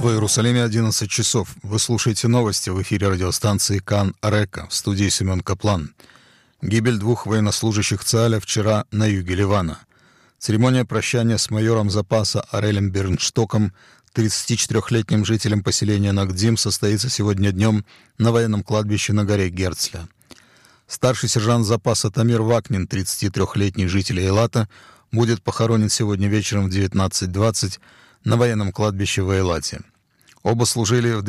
В Иерусалиме 11 часов. Вы слушаете новости в эфире радиостанции Кан Река. В студии Семен Каплан. Гибель 2 военнослужащих ЦААля вчера на юге Ливана. Церемония прощания с майором запаса Арелем Бернштоком, 34-летним жителем поселения Нагдим, состоится сегодня днем на военном кладбище на горе Герцля. Старший сержант запаса Тамир Вакнин, 33-летний житель Эйлата, будет похоронен сегодня вечером в 19:20 на военном кладбище в Эйлате. Оба служили в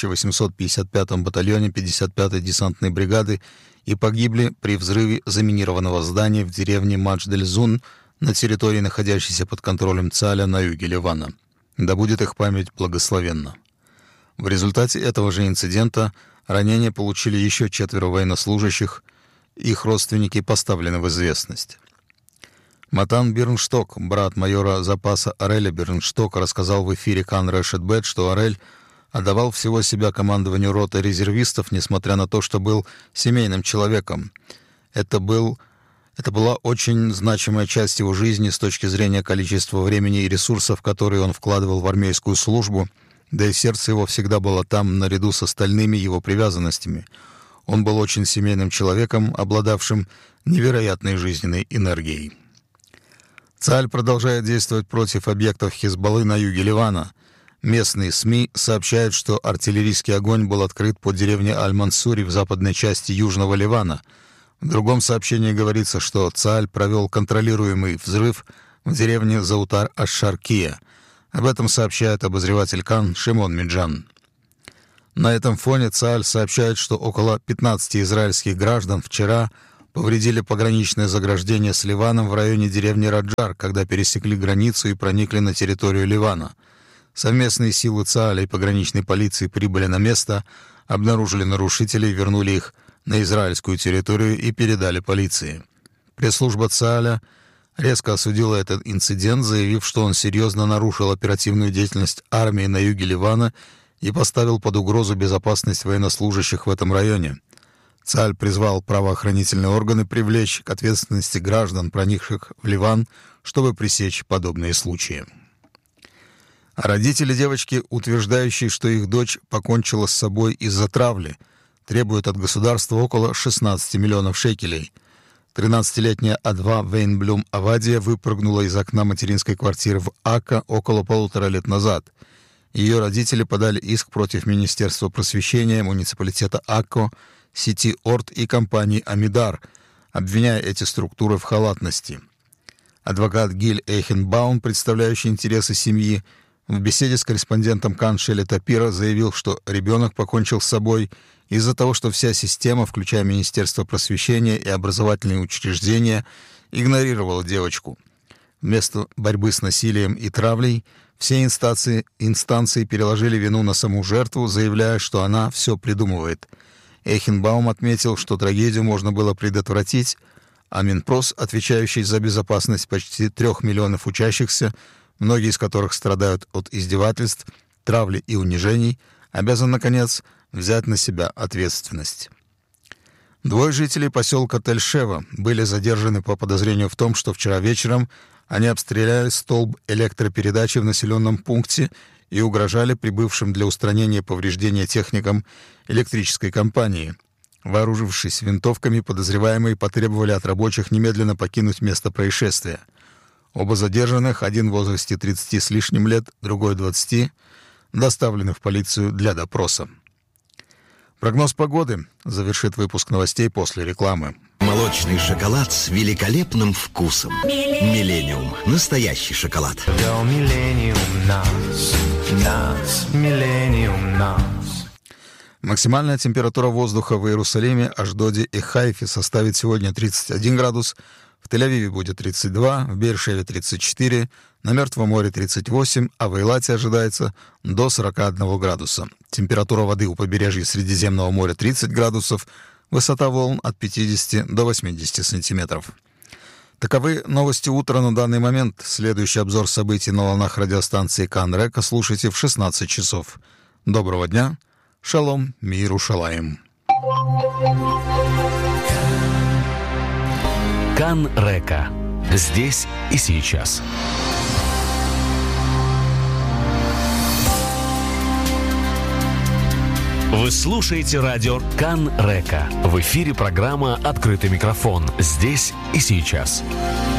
2855-м батальоне 55-й десантной бригады и погибли при взрыве заминированного здания в деревне Мадж-дель-Зун на территории, находящейся под контролем ЦААля на юге Ливана. Да будет их память благословенна. В результате этого же инцидента ранения получили еще 4 военнослужащих, их родственники поставлены в известность. Матан Берншток, брат майора запаса Ареля Бернштока, рассказал в эфире Кан Решет Бет, что Арель отдавал всего себя командованию роты резервистов, несмотря на то, что был семейным человеком. Это была очень значимая часть его жизни с точки зрения количества времени и ресурсов, которые он вкладывал в армейскую службу, да и сердце его всегда было там, наряду с остальными его привязанностями. Он был очень семейным человеком, обладавшим невероятной жизненной энергией. ЦААль продолжает действовать против объектов Хизбаллы на юге Ливана. Местные СМИ сообщают, что артиллерийский огонь был открыт по деревне Аль-Мансури в западной части Южного Ливана. В другом сообщении говорится, что ЦААль провел контролируемый взрыв в деревне Заутар-аш-Шаркия. Об этом сообщает обозреватель Кан Шимон Миджан. На этом фоне ЦААль сообщает, что около 15 израильских граждан вчера повредили пограничное заграждение с Ливаном в районе деревни Раджар, когда пересекли границу и проникли на территорию Ливана. Совместные силы ЦААля и пограничной полиции прибыли на место, обнаружили нарушителей, вернули их на израильскую территорию и передали полиции. Пресс-служба ЦААля резко осудила этот инцидент, заявив, что он серьезно нарушил оперативную деятельность армии на юге Ливана и поставил под угрозу безопасность военнослужащих в этом районе. ЦААль призвал правоохранительные органы привлечь к ответственности граждан, проникших в Ливан, чтобы пресечь подобные случаи. А родители девочки, утверждающие, что их дочь покончила с собой из-за травли, требуют от государства около 16 миллионов шекелей. 13-летняя Адва Вейнблюм Авадия выпрыгнула из окна материнской квартиры в Акка около 1,5 лет назад. Ее родители подали иск против Министерства просвещения, муниципалитета Акко, сети Орт и компании Амидар, обвиняя эти структуры в халатности. Адвокат Гиль Эйхенбаум, представляющий интересы семьи, в беседе с корреспондентом Кан Шели Тапира заявил, что ребенок покончил с собой из-за того, что вся система, включая Министерство просвещения и образовательные учреждения, игнорировала девочку. Вместо борьбы с насилием и травлей все инстанции переложили вину на саму жертву, заявляя, что она все придумывает. Эйхенбаум отметил, что трагедию можно было предотвратить, а Минпрос, отвечающий за безопасность почти 3 миллионов учащихся, многие из которых страдают от издевательств, травли и унижений, обязан, наконец, взять на себя ответственность. 2 жителей поселка Тель-Шева были задержаны по подозрению в том, что вчера вечером они обстреляли столб электропередачи в населенном пункте и угрожали прибывшим для устранения повреждения техникам электрической компании. Вооружившись винтовками, подозреваемые потребовали от рабочих немедленно покинуть место происшествия. Оба задержанных, один в возрасте 30 с лишним лет, другой 20, доставлены в полицию для допроса. Прогноз погоды завершит выпуск новостей после рекламы. Молочный шоколад с великолепным вкусом. Миллениум. Настоящий шоколад. Максимальная температура воздуха в Иерусалиме, Ашдоде и Хайфе составит сегодня 31 градус, в Тель-Авиве будет 32, в Бейер-Шеве 34, на Мертвом море 38, а в Эйлате ожидается до 41 градуса. Температура воды у побережья Средиземного моря 30 градусов, высота волн от 50 до 80 сантиметров. Таковы новости утра на данный момент. Следующий обзор событий на волнах радиостанции Кан Река слушайте в 16 часов. Доброго дня. Шалом, мир Ушалаим. Кан Река. Здесь и сейчас. Вы слушаете радио Кан Река. В эфире программа «Открытый микрофон». Здесь и сейчас.